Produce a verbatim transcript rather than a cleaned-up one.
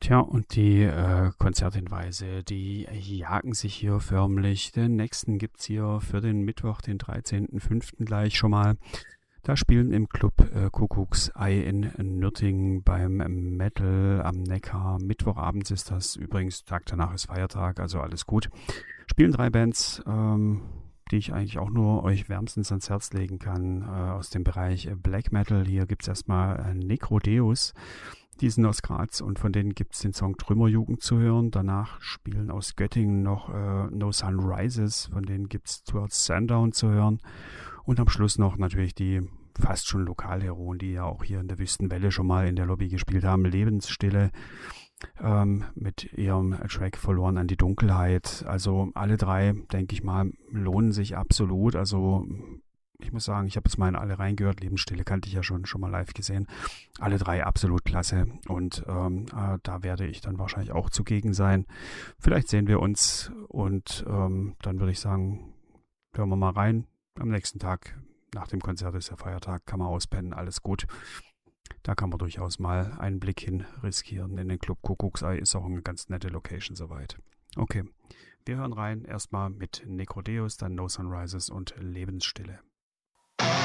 Tja, und die äh, Konzerthinweise, die jagen sich hier förmlich. Den nächsten gibt's hier für den Mittwoch, den dreizehnten fünften gleich schon mal. Da spielen im Club äh, Kuckucksei in Nürtingen beim Metal am Neckar. Mittwochabends ist das übrigens, Tag danach ist Feiertag, also alles gut. Spielen drei Bands, ähm, die ich eigentlich auch nur euch wärmstens ans Herz legen kann, äh, aus dem Bereich Black Metal. Hier gibt's erstmal äh, Necrodeus. Die sind aus Graz und von denen gibt es den Song Trümmerjugend zu hören. Danach spielen aus Göttingen noch äh, No Sun Rises, von denen gibt es Towards Sundown zu hören. Und am Schluss noch natürlich die fast schon Lokalheroen, die ja auch hier in der Wüstenwelle schon mal in der Lobby gespielt haben. Lebensstille ähm, mit ihrem Track Verloren an die Dunkelheit. Also alle drei, denke ich mal, lohnen sich absolut. Also ich muss sagen, ich habe es mal in alle reingehört. Lebensstille kannte ich ja schon, schon mal live gesehen. Alle drei absolut klasse. Und ähm, äh, da werde ich dann wahrscheinlich auch zugegen sein. Vielleicht sehen wir uns und ähm, dann würde ich sagen, hören wir mal rein. Am nächsten Tag, nach dem Konzert ist ja Feiertag, kann man auspennen, alles gut. Da kann man durchaus mal einen Blick hin riskieren in den Club Kuckucksei. Ist auch eine ganz nette Location soweit. Okay, wir hören rein. Erstmal mit Necrodeus, dann No Sunrises und Lebensstille.